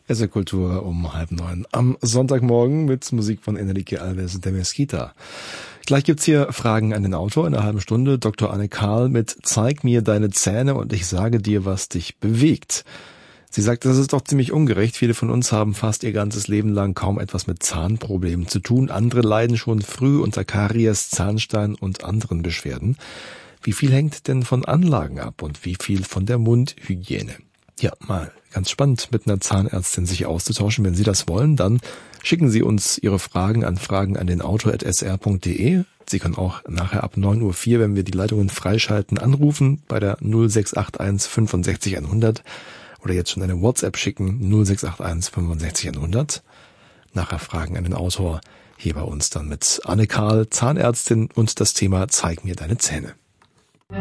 SR Kultur um 8:30 am Sonntagmorgen mit Musik von Enrique Alves de Mesquita. Gleich gibt's hier Fragen an den Autor in einer halben Stunde. Dr. Anne Karl mit Zeig mir deine Zähne und ich sage dir, was dich bewegt. Sie sagt, das ist doch ziemlich ungerecht. Viele von uns haben fast ihr ganzes Leben lang kaum etwas mit Zahnproblemen zu tun. Andere leiden schon früh unter Karies, Zahnstein und anderen Beschwerden. Wie viel hängt denn von Anlagen ab und wie viel von der Mundhygiene? Ja, mal ganz spannend, mit einer Zahnärztin sich auszutauschen. Wenn Sie das wollen, dann schicken Sie uns Ihre Fragen an fragen@sr.de. Sie können auch nachher ab 9:04 Uhr, wenn wir die Leitungen freischalten, anrufen bei der 0681 65 100 oder jetzt schon eine WhatsApp schicken 0681 65 100. Nachher Fragen an den Autor hier bei uns dann mit Anne Karl, Zahnärztin und das Thema Zeig mir deine Zähne.